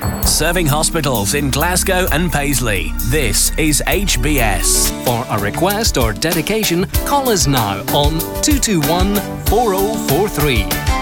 Serving hospitals in Glasgow and Paisley. This is HBS. For a request or dedication, call us now on 221 4043.